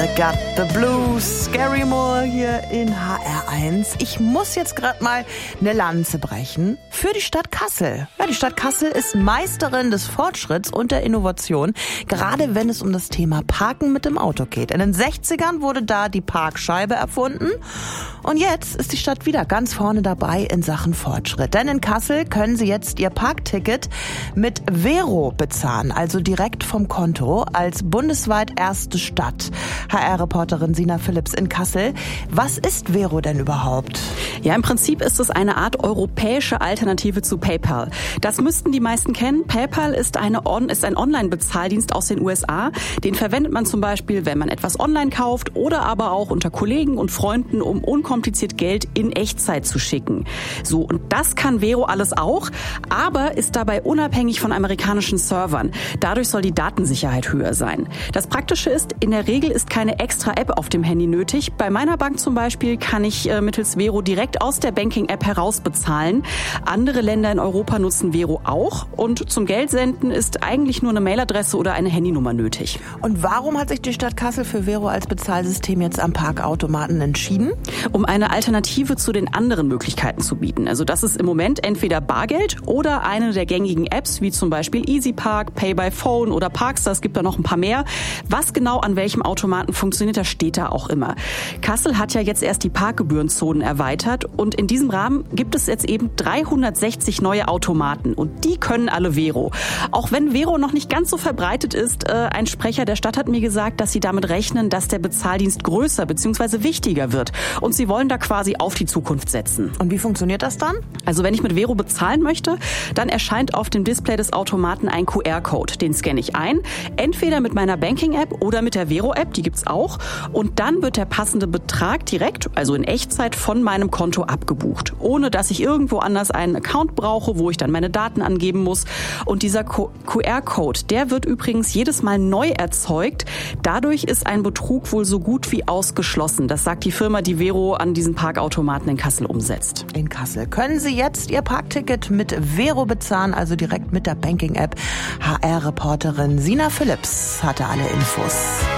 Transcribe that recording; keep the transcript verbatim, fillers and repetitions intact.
Got the Blues. Scary Moore hier in H R eins. Ich muss jetzt gerade mal eine Lanze brechen für die Stadt Kassel. Ja, die Stadt Kassel ist Meisterin des Fortschritts und der Innovation, gerade wenn es um das Thema Parken mit dem Auto geht. In den sechzigern wurde da die Parkscheibe erfunden und jetzt ist die Stadt wieder ganz vorne dabei in Sachen Fortschritt. Denn in Kassel können Sie jetzt Ihr Parkticket mit Vero bezahlen, also direkt vom Konto, als bundesweit erste Stadt. H R-Reporterin Sina Philipps in Kassel. Was ist Vero denn überhaupt? Ja, im Prinzip ist es eine Art europäische Alternative zu PayPal. Das müssten die meisten kennen. PayPal ist, eine On- ist ein Online-Bezahldienst aus den U S A. Den verwendet man zum Beispiel, wenn man etwas online kauft oder aber auch unter Kollegen und Freunden, um unkompliziert Geld in Echtzeit zu schicken. So, und das kann Vero alles auch, aber ist dabei unabhängig von amerikanischen Servern. Dadurch soll die Datensicherheit höher sein. Das Praktische ist, in der Regel ist keine extra App auf dem Handy nötig. Bei meiner Bank zum Beispiel kann ich äh, mittels Vero direkt aus der Banking-App heraus bezahlen. Andere Länder in Europa nutzen Vero auch. Und zum Geldsenden ist eigentlich nur eine Mailadresse oder eine Handynummer nötig. Und warum hat sich die Stadt Kassel für Vero als Bezahlsystem jetzt am Parkautomaten entschieden? Um eine Alternative zu den anderen Möglichkeiten zu bieten. Also das ist im Moment entweder Bargeld oder eine der gängigen Apps, wie zum Beispiel EasyPark, Pay by Phone oder Parkstar. Es gibt da noch ein paar mehr. Was genau an welchem Automaten funktioniert, das steht da auch immer. Kassel hat ja jetzt erst die Parkgebührenzonen erweitert und in diesem Rahmen gibt es jetzt eben dreihundertsechzig neue Automaten und die können alle Vero. Auch wenn Vero noch nicht ganz so verbreitet ist, äh, ein Sprecher der Stadt hat mir gesagt, dass sie damit rechnen, dass der Bezahldienst größer bzw. wichtiger wird und sie wollen da quasi auf die Zukunft setzen. Und wie funktioniert das dann? Also wenn ich mit Vero bezahlen möchte, dann erscheint auf dem Display des Automaten ein Q R-Code. Den scanne ich ein, entweder mit meiner Banking-App oder mit der Vero-App, die gibt's auch. Und dann wird der passende Betrag direkt, also in Echtzeit, von meinem Konto abgebucht. Ohne dass ich irgendwo anders einen Account brauche, wo ich dann meine Daten angeben muss. Und dieser Q R-Code, der wird übrigens jedes Mal neu erzeugt. Dadurch ist ein Betrug wohl so gut wie ausgeschlossen. Das sagt die Firma, die Vero an diesen Parkautomaten in Kassel umsetzt. In Kassel können Sie jetzt Ihr Parkticket mit Vero bezahlen, also direkt mit der Banking-App. H R-Reporterin Sina Philipps hatte alle Infos.